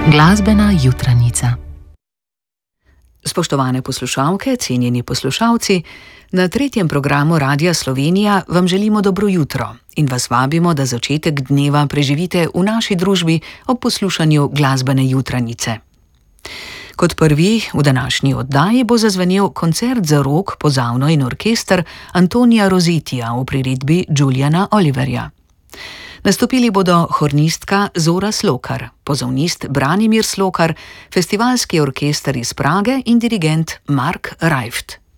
Glasbena jutranica. Spoštovane poslušalke, cenjeni poslušalci, na tretjem programu Radia Slovenija vam želimo dobro jutro in vas vabimo, da začetek dneva preživite v naši družbi ob poslušanju glasbene jutranice. Kot prvi v današnji oddaji bo zazvenel koncert za rog, pozavno in orkester Antonija Rosetija v priredbi Juliana Oliverja. Nastopili bodo hornistka Zora Slokar, pozavnist Branimir Slokar, festivalski orkester iz Prage in dirigent Mark Reift.